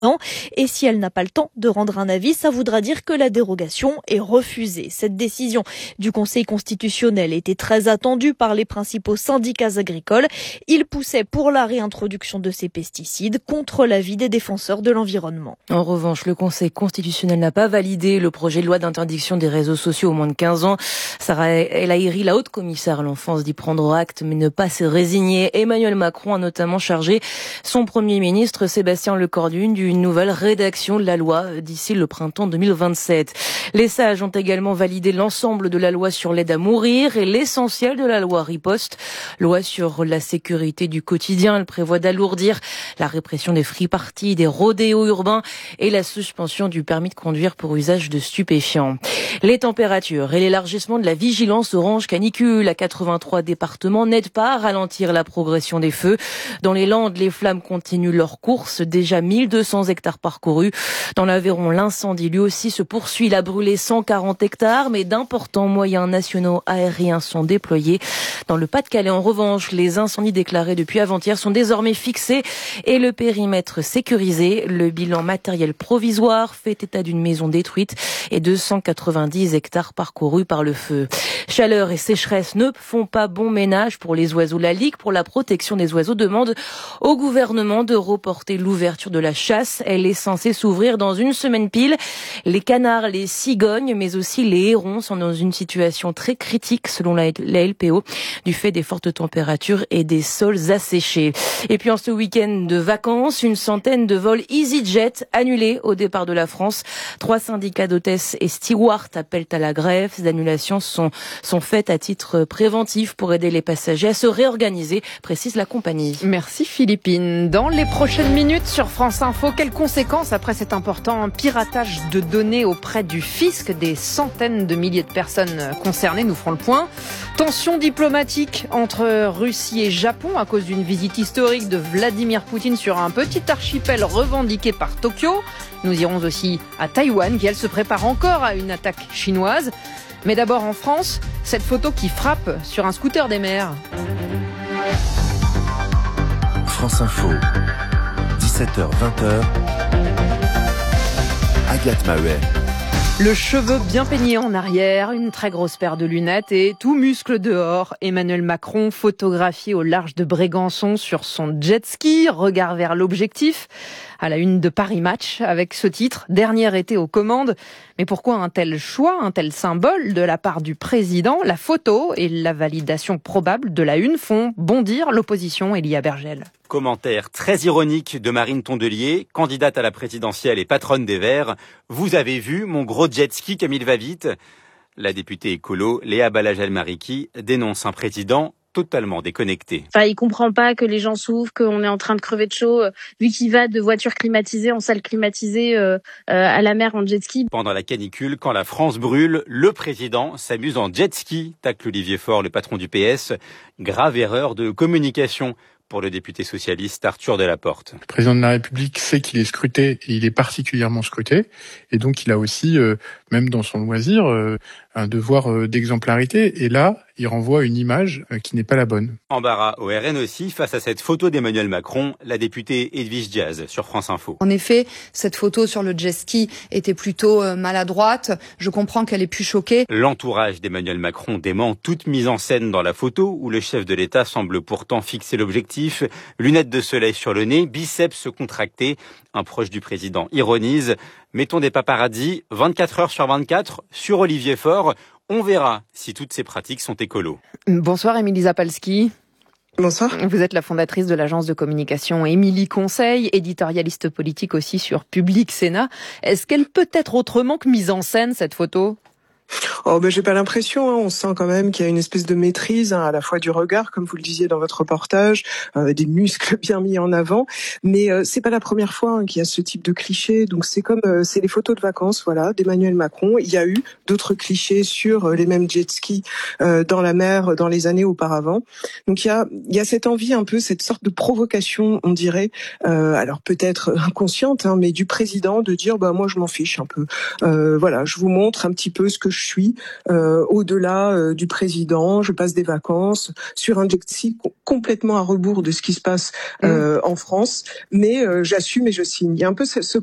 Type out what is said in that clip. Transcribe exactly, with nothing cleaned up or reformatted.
Et si elle n'a pas le temps de rendre un avis, ça voudra dire que la dérogation est refusée. Cette décision du Conseil constitutionnel était très attendue par les principaux syndicats agricoles. Ils poussaient pour la réintroduction de ces pesticides contre l'avis des défenseurs de l'environnement. En revanche, le Conseil constitutionnel n'a pas validé le projet de loi d'interdiction des réseaux sociaux aux moins de quinze ans. Sarah El Haïry, la haute commissaire à l'enfance, dit prendre acte mais ne pas se résigner. Emmanuel Macron a notamment chargé son Premier ministre Sébastien Lecornu d'une nouvelle rédaction de la loi d'ici le printemps deux mille vingt-sept. Les sages ont également validé l'ensemble de la loi sur l'aide à mourir et l'essentiel de la loi riposte. Loi sur la sécurité du quotidien. Elle prévoit d'alourdir la répression des free-parties, des rodéos urbains et la suspension du permis de conduire pour usage de stupéfiants. Les températures et l'élargissement de la vigilance orange canicule à quatre-vingt-trois départements n'aident pas à ralentir la progression des feux. Dans les Landes, les flammes continuent leur course. Déjà mille deux cents hectares parcourus. Dans l'Aveyron, l'incendie lui aussi se poursuit. Il a brûlé cent quarante hectares, mais d'importants moyens nationaux aériens sont déployés. Dans le Pas-de-Calais, en revanche, les incendies déclarés depuis avant-hier sont désormais fixés et le périmètre sécurisé. Le bilan matériel provisoire fait état d'une maison détruite et de cent quatre-vingt-dix hectares parcourus par le feu. Chaleur et sécheresse ne font pas bon ménage pour les oiseaux. La Ligue pour la protection des oiseaux demande au gouvernement de reporter l'ouverture de la chasse. Elle est censée s'ouvrir dans une semaine pile. Les canards, les cigognes, mais aussi les hérons sont dans une situation très critique selon la L P O du fait des fortes températures et des sols asséchés. Et puis en ce week-end de vacances, une centaine de vols EasyJet annulés au départ de la France. Trois syndicats d'hôtesses et stewards appellent à la grève. Ces annulations sont, sont faites à titre préventif pour aider les passagers à se réorganiser, précise la compagnie. Merci Philippine. Dans les prochaines minutes sur France Info, quelles conséquences après cet important piratage de données auprès du fisc des centaines de milliers de personnes concernées? Nous ferons le point. Tension diplomatique entre Russie et Japon à cause d'une visite historique de Vladimir Poutine sur un petit archipel revendiqué par Tokyo. Nous irons aussi à Taïwan qui, elle, se prépare encore à une attaque chinoise. Mais d'abord en France, cette photo qui frappe sur un scooter des mers. France Info, dix-sept heures vingt. Agathe Mahouet. Le cheveu bien peigné en arrière, une très grosse paire de lunettes et tout muscle dehors. Emmanuel Macron photographié au large de Brégançon sur son jet ski, regard vers l'objectif, à la une de Paris Match avec ce titre, dernier été aux commandes. Mais pourquoi un tel choix, un tel symbole de la part du président? La photo et la validation probable de la une font bondir l'opposition. Elia Bergel. Commentaire très ironique de Marine Tondelier, candidate à la présidentielle et patronne des Verts. Vous avez vu mon gros jet ski comme il va vite? La députée écolo Léa Balajel-Mariki dénonce un président totalement déconnecté. Enfin, il comprend pas que les gens souffrent, qu'on est en train de crever de chaud, lui qui va de voiture climatisée en salle climatisée euh, euh, à la mer en jet ski. Pendant la canicule, quand la France brûle, le président s'amuse en jet ski, tacle Olivier Faure, le patron du P S. Grave erreur de communication pour le député socialiste Arthur Delaporte. Le président de la République sait qu'il est scruté et il est particulièrement scruté. Et donc il a aussi, euh, même dans son loisir, euh, un devoir euh, d'exemplarité. Et là, il renvoie une image euh, qui n'est pas la bonne. Embarras au R N aussi face à cette photo d'Emmanuel Macron, la députée Edwige Diaz sur France Info. En effet, cette photo sur le jet ski était plutôt euh, maladroite. Je comprends qu'elle ait pu choquer. L'entourage d'Emmanuel Macron dément toute mise en scène dans la photo où le chef de l'État semble pourtant fixer l'objectif. Lunettes de soleil sur le nez, biceps contractés. Un proche du président ironise. Mettons des paparazzis vingt-quatre heures sur vingt-quatre sur Olivier Faure. On verra si toutes ces pratiques sont écolos. Bonsoir Émilie Zapalski. Bonsoir. Vous êtes la fondatrice de l'agence de communication Émilie Conseil, éditorialiste politique aussi sur Public Sénat. Est-ce qu'elle peut être autrement que mise en scène, cette photo ? Oh ben j'ai pas l'impression, hein. On sent quand même qu'il y a une espèce de maîtrise, hein, à la fois du regard, comme vous le disiez dans votre reportage, euh, des muscles bien mis en avant, mais euh, c'est pas la première fois, hein, qu'il y a ce type de cliché. Donc c'est comme euh, c'est les photos de vacances, voilà, d'Emmanuel Macron. Il y a eu d'autres clichés sur euh, les mêmes jet skis euh, dans la mer dans les années auparavant. Donc il y a il y a cette envie un peu, cette sorte de provocation, on dirait, euh, alors peut-être inconsciente, hein, mais du président de dire bah moi je m'en fiche un peu. Euh, voilà, je vous montre un petit peu ce que je je suis, euh, au-delà euh, du président. Je passe des vacances sur un jet ski complètement à rebours de ce qui se passe euh, mmh. en France, mais euh, j'assume et je signe. Il y a un peu ce, ce